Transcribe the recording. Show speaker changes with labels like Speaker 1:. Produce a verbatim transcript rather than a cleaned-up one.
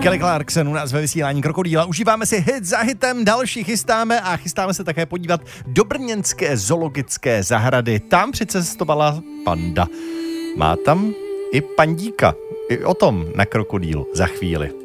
Speaker 1: Kelly Clarkson u nás ve vysílání Krokodýla. Užíváme si hit za hitem, další chystáme a chystáme se také podívat do brněnské zoologické zahrady. Tam přicestovala panda. Má tam i pandíka. I o tom na Krokodýlu za chvíli.